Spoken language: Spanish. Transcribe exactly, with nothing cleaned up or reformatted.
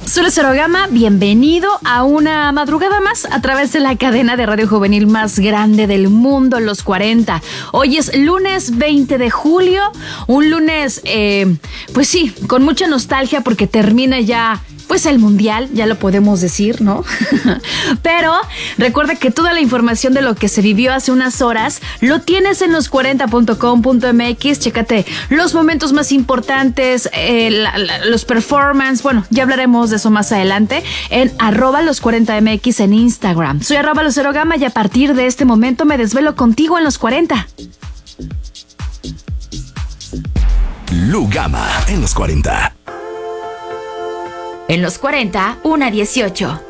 Soy Cero Gama, bienvenido a una madrugada más a través de la cadena de radio juvenil más grande del mundo, Los cuarenta. Hoy es lunes veinte de julio, un lunes, eh, pues sí, con mucha nostalgia porque termina ya... Pues el mundial, ya lo podemos decir, ¿no? Pero recuerda que toda la información de lo que se vivió hace unas horas lo tienes en los cuarenta punto com punto m x. Chécate los momentos más importantes, eh, la, la, los performance. Bueno, ya hablaremos de eso más adelante en arroba los cuarenta m x en Instagram. Soy arroba Lucero Gama y a partir de este momento me desvelo contigo en los cuarenta. Lu Gama en los cuarenta. En los cuarenta, una dieciocho.